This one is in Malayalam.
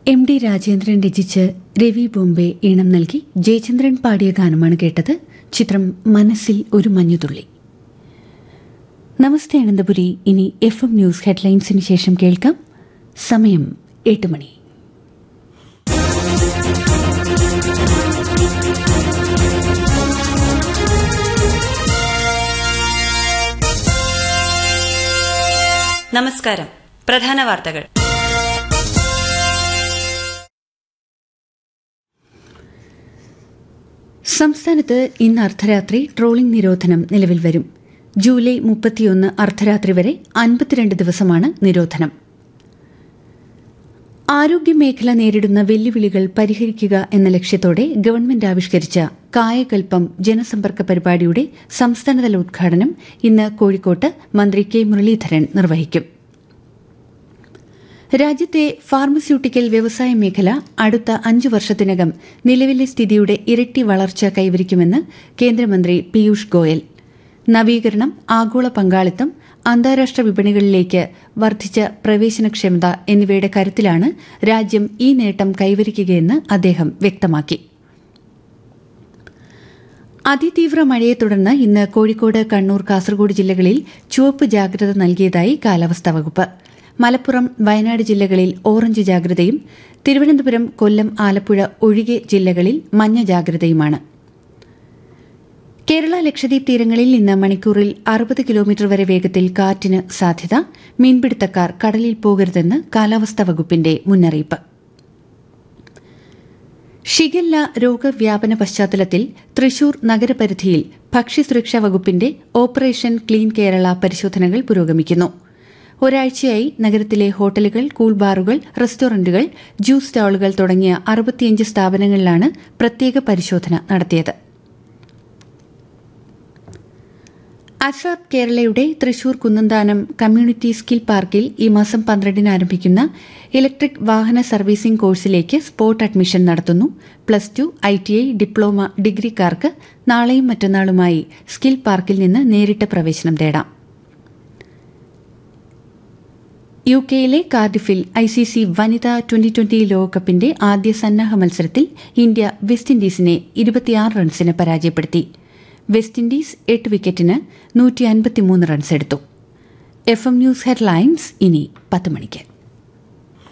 എം ഡി രാജേന്ദ്രൻ രചിച്ച് രവി ബോംബെ ഈണം നൽകി ജയചന്ദ്രൻ പാടിയ ഗാനമാണ് കേട്ടത്. ചിത്രം മനസ്സിൽ ഒരു മഞ്ഞുതുള്ളി. നമസ്തേ അനന്തപുരി. ഇനി FM ന്യൂസ് ഹെഡ്ലൈൻസിന് ശേഷം കേൾക്കാം. സമയം 8 മണി. നമസ്കാരം. പ്രധാന വാർത്തകൾ. സംസ്ഥാനത്ത് ഇന്ന് അർദ്ധരാത്രി ട്രോളിംഗ് നിരോധനം നിലവിൽ വരും. ജൂലൈ 31 അർദ്ധരാത്രി വരെ 52 ദിവസമാണ് നിരോധനം. ആരോഗ്യമേഖല നേരിടുന്ന വെല്ലുവിളികൾ പരിഹരിക്കുക എന്ന ലക്ഷ്യത്തോടെ ഗവൺമെന്റ് ആവിഷ്കരിച്ച കായകൽപ്പം ജനസമ്പർക്ക പരിപാടിയുടെ സംസ്ഥാനതല ഉദ്ഘാടനം ഇന്ന് കോഴിക്കോട്ട് മന്ത്രി കെ മുരളീധരൻ നിർവഹിക്കും. രാജ്യത്തെ ഫാർമസ്യൂട്ടിക്കൽ വ്യവസായ മേഖല അടുത്ത 5 വർഷത്തിനകം നിലവിലെ സ്ഥിതിയുടെ ഇരട്ടി വളർച്ച കൈവരിക്കുമെന്ന് കേന്ദ്രമന്ത്രി പീയൂഷ് ഗോയൽ. നവീകരണം, ആഗോള പങ്കാളിത്തം, അന്താരാഷ്ട്ര വിപണികളിലേക്ക് വർദ്ധിച്ച പ്രവേശനക്ഷമത എന്നിവയുടെ കരുത്തിലാണ് രാജ്യം ഈ നേട്ടം കൈവരിക്കുകയെന്ന് അദ്ദേഹം വ്യക്തമാക്കി. അതിതീവ്ര മഴയെ തുടർന്ന് ഇന്ന് കോഴിക്കോട്, കണ്ണൂർ, കാസർഗോഡ് ജില്ലകളിൽ ചുവപ്പ് ജാഗ്രത നൽകിയതായി കാലാവസ്ഥാ വകുപ്പ്. മലപ്പുറം, വയനാട് ജില്ലകളിൽ ഓറഞ്ച് ജാഗ്രതയും തിരുവനന്തപുരം, കൊല്ലം, ആലപ്പുഴ ഒഴികെ ജില്ലകളിൽ മഞ്ഞ ജാഗ്രതയുമാണ്. കേരള, ലക്ഷദ്വീപ് തീരങ്ങളിൽ ഇന്ന് മണിക്കൂറിൽ 60 കിലോമീറ്റർ വരെ വേഗത്തിൽ കാറ്റിന് സാധ്യത. മീൻപിടുത്തക്കാർ കടലിൽ പോകരുതെന്ന് കാലാവസ്ഥാ വകുപ്പിന്റെ മുന്നറിയിപ്പ്. ഷിഗല്ല രോഗവ്യാപന പശ്ചാത്തലത്തിൽ തൃശൂർ നഗരപരിധിയിൽ ഭക്ഷ്യസുരക്ഷാ വകുപ്പിന്റെ ഓപ്പറേഷൻ ക്ലീൻ കേരള പരിശോധനകൾ പുരോഗമിക്കുന്നു. ഒരാഴ്ചയായി നഗരത്തിലെ ഹോട്ടലുകൾ, കൂൾബാറുകൾ, റെസ്റ്റോറന്റുകൾ, ജ്യൂസ് സ്റ്റാളുകൾ തുടങ്ങിയ 65 സ്ഥാപനങ്ങളിലാണ് പ്രത്യേക പരിശോധന നടത്തിയത്. അസാപ് കേരളയുടെ തൃശൂർ കുന്നന്താനം കമ്മ്യൂണിറ്റി സ്കിൽ പാർക്കിൽ ഈ മാസം 12 ആരംഭിക്കുന്ന ഇലക്ട്രിക് വാഹന സർവീസിംഗ് കോഴ്സിലേക്ക് സ്പോട്ട് അഡ്മിഷൻ നടത്തുന്നു. +2, ITI, ഡിപ്ലോമ, ഡിഗ്രിക്കാർക്ക് നാളെയും മറ്റന്നാളുമായി സ്കിൽ പാർക്കിൽ നിന്ന് നേരിട്ട് പ്രവേശനം നേടാം. യുകെയിലെ കാർഡിഫിൽ ICC വനിതാ 2020 ലോകകപ്പിന്റെ ആദ്യ സന്നാഹ മത്സരത്തിൽ ഇന്ത്യ വെസ്റ്റ് ഇൻഡീസിനെ 26 റൺസിന് പരാജയപ്പെടുത്തി. വെസ്റ്റ് ഇൻഡീസ് 8 വിക്കറ്റിന് 153 റൺസ് എടുത്തു. FM ന്യൂസ് ഹെഡ്ലൈൻസ് ഇനി 10 മണിക്ക്.